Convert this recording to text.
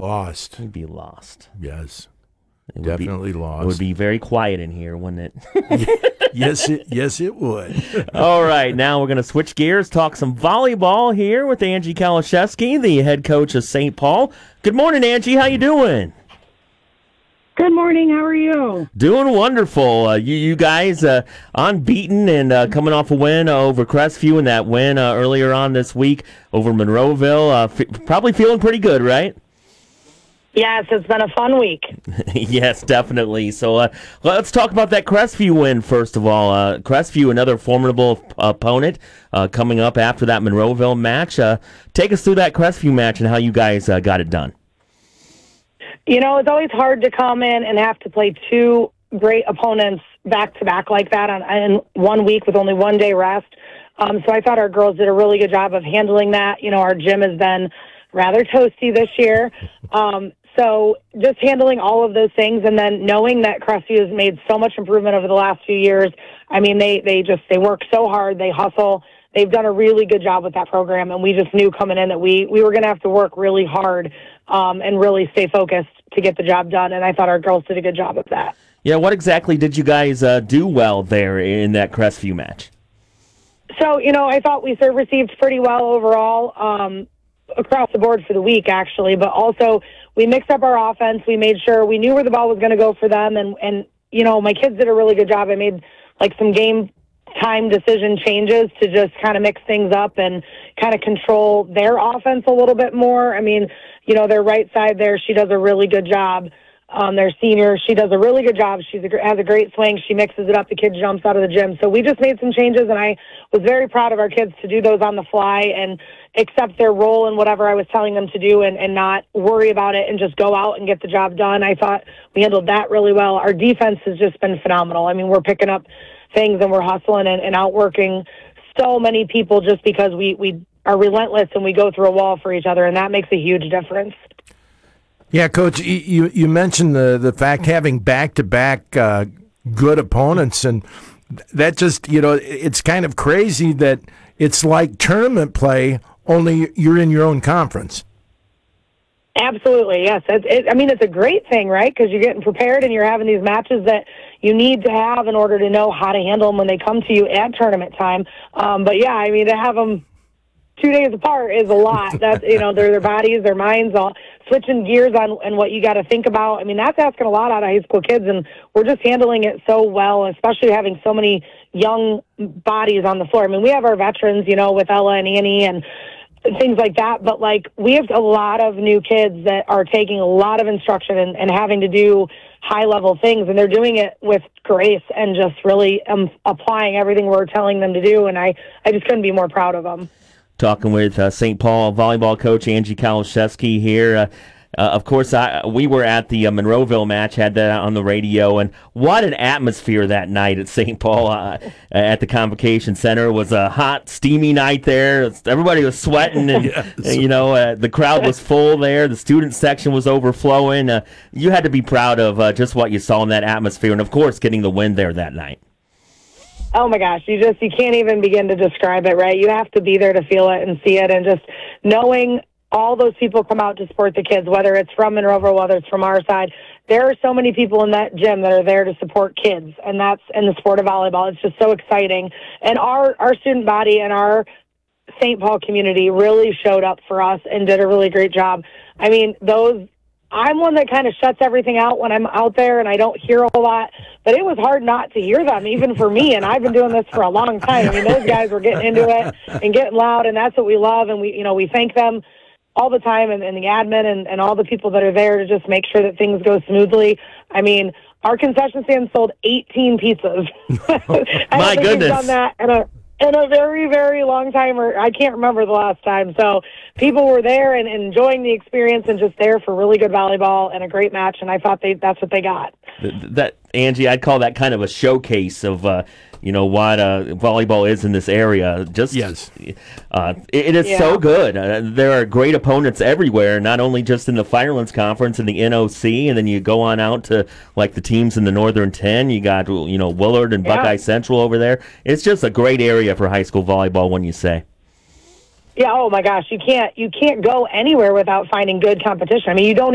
lost. We'd be lost. Yes, Definitely lost. It would be very quiet in here, wouldn't it? Yes, it would. All right, now we're going to switch gears, talk some volleyball here with Angie Kalashevsky, the head coach of St. Paul. Good morning, Angie. How you doing? Good morning. How are you? Doing wonderful. You guys unbeaten and coming off a win over Crestview and that win earlier on this week over Monroeville. Probably feeling pretty good, right? Yes, it's been a fun week. Yes, definitely. So let's talk about that Crestview win first of all. Crestview, another formidable opponent coming up after that Monroeville match. Take us through that Crestview match and how you guys got it done. You know, it's always hard to come in and have to play two great opponents back-to-back like that in 1 week with only 1 day rest. So I thought our girls did a really good job of handling that. You know, our gym has been rather toasty this year. So just handling all of those things and then knowing that Crestview has made so much improvement over the last few years. I mean, they work so hard. They hustle. They've done a really good job with that program, and we just knew coming in that we were going to have to work really hard and really stay focused to get the job done, and I thought our girls did a good job of that. Yeah, what exactly did you guys do well there in that Crestview match? So, you know, I thought we serve received pretty well overall across the board for the week, actually, but also we mixed up our offense. We made sure we knew where the ball was going to go for them, and you know, my kids did a really good job. I made like some game time decision changes to just kind of mix things up and kind of control their offense a little bit more. I mean, you know, their right side there, she does a really good job. Their senior, she does a really good job. She has a great swing. She mixes it up. The kid jumps out of the gym. So we just made some changes, and I was very proud of our kids to do those on the fly and accept their role in whatever I was telling them to do and not worry about it and just go out and get the job done. I thought we handled that really well. Our defense has just been phenomenal. I mean, we're picking up things and we're hustling and outworking so many people just because we are relentless and we go through a wall for each other, and that makes a huge difference. Yeah, Coach, you mentioned the fact having back-to-back good opponents, and that just, you know, it's kind of crazy that it's like tournament play, only you're in your own conference. Absolutely, yes. I mean, it's a great thing, right? Because you're getting prepared and you're having these matches that you need to have in order to know how to handle them when they come to you at tournament time. But, yeah, I mean, to have them 2 days apart is a lot. That's, you know, their bodies, their minds, all switching gears on what you got to think about. I mean, that's asking a lot out of high school kids, and we're just handling it so well, especially having so many young bodies on the floor. I mean, we have our veterans, you know, with Ella and Annie and things like that, but like we have a lot of new kids that are taking a lot of instruction and having to do high level things, and they're doing it with grace and just really applying everything we're telling them to do, and I just couldn't be more proud of them. Talking with St. Paul volleyball coach Angie Kalashevsky here. Of course, we were at the Monroeville match, had that on the radio, and what an atmosphere that night at St. Paul at the Convocation Center. It was a hot, steamy night there. Everybody was sweating, and Yes. you know, the crowd was full there. The student section was overflowing. You had to be proud of just what you saw in that atmosphere, and of course, getting the win there that night. Oh my gosh, you can't even begin to describe it, right? You have to be there to feel it and see it, and just knowing all those people come out to support the kids, whether it's from Monroeville, whether it's from our side. There are so many people in that gym that are there to support kids, and that's in the sport of volleyball. It's just so exciting. And our student body and our St. Paul community really showed up for us and did a really great job. I mean, I'm one that kind of shuts everything out when I'm out there and I don't hear a whole lot, but it was hard not to hear them, even for me, and I've been doing this for a long time. I mean, those guys were getting into it and getting loud, and that's what we love, and we thank them all the time, and the admin and all the people that are there to just make sure that things go smoothly. I mean, our concession stand sold 18 pizzas. My goodness. We've done that in a very, very long time, or I can't remember the last time. So people were there and enjoying the experience and just there for really good volleyball and a great match, and I thought that's what they got. That Angie, I'd call that kind of a showcase of what volleyball is in this area. Just Yes. It is so good. There are great opponents everywhere, not only just in the Firelands Conference and the NOC, and then you go on out to like the teams in the Northern 10. You got Willard and Buckeye Central over there. It's just a great area for high school volleyball, when you say. Yeah, oh my gosh, you can't go anywhere without finding good competition. I mean, you don't